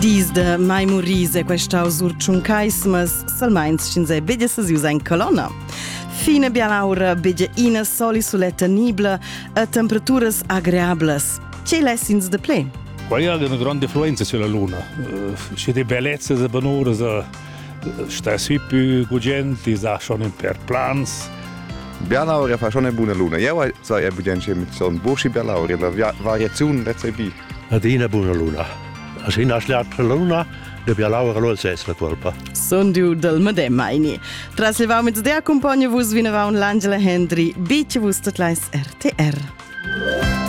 Dis de Mai Murise questa usurciuncais, mas salmains cinzei bedja si usa in colonna. Fine bialaura bedja ina soli suletta nibla a temperaturas agreables. Ce lessins de ple? Qua ha una grande influenza sulla luna. C'è di bellezze e benore, sta si più gugenti, sa schon per plans. Bialaura fa schon eine buona luna. Io sai evidente mit so un buschi bialaura, la variazione let's say bi. Adina buona luna. Asina l'altra luna, de bialaura lo ses la colpa. Son diu del medem maini. Tras levau mit de accompagna vus vinavau l'Angela Hendry, bice vus tot lais RTR.